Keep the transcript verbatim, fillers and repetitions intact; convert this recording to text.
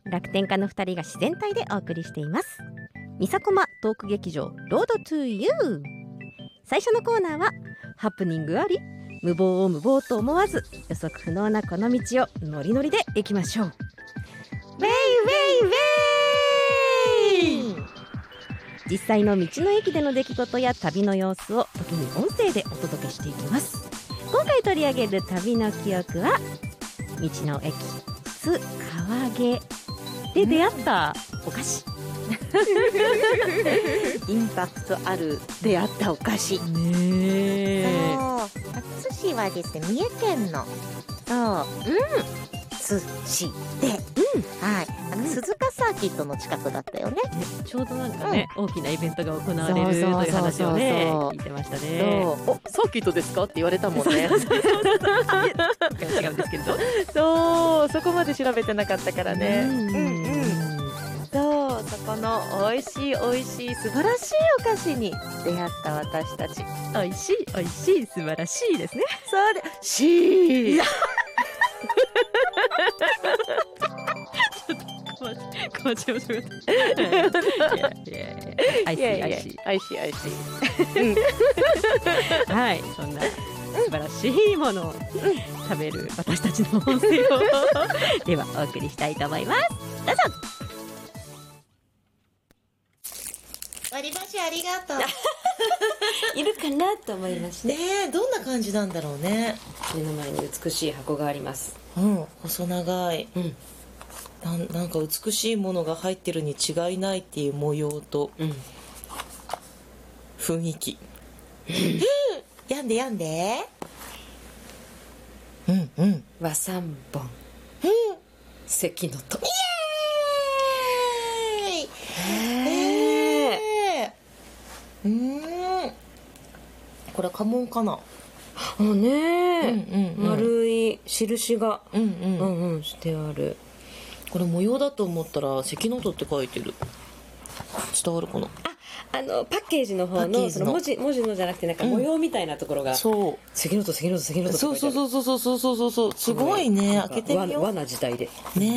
楽天家のふたりが自然体でお送りしています。みさこまトーク劇場ロードトゥーユー。最初のコーナーはハプニングあり無謀を無謀と思わず予測不能なこの道をノリノリで行きましょう。ウェイウェイウェイ。実際の道の駅での出来事や旅の様子を時に音声でお届けしていきます。今回取り上げる旅の記憶は道の駅津川毛で出会ったお菓子インパクトある出会ったお菓子ねえ。 そう津市はですね三重県のそううん津市で、うん、はい、なんか鈴鹿サーキットの近くだったよね。 ね、ちょうどなんかね、うん、大きなイベントが行われるという話をね聞いてましたね。 そうおサーキットですかって言われたもんね。 そうそうそうそう違うんですけれどそうそこまで調べてなかったからね。 うんうんうんそうそこの美味しい美味しい素晴らしいお菓子に出会った私たち。 美味しい美味しい素晴らしいですね。 そうでしーこまち面白かった。いやいやアイシーアイシーアイシーアイシーはい、そんな素晴らしいものを食べる私たちの音声をではお送りしたいと思います。どうぞ。 割り箸ありがとういるかなと思いましてねえどんな感じなんだろうね。 目の前に美しい箱があります。 うん細長い、 うん、 な, なんか美しいものが入ってるに違いないっていう模様と、うん、雰囲気、うん、やんでやんでうんうん和三本、うん、関のとイエーイへえー、うんこれ家紋かなあねえ、 うんうんうん、 丸い印が、 うんうんうんうん、してある。 これ模様だと思ったら関のとって書いてる。伝わるかな。 あ、あのパッケージの方 の, その文字文字のじゃなくてなんか模様みたいなところが、うん、 そう関のと関のと関のとそうそうそうそうそうそうそうそうすごいね。開けてみよう。 和な時代でね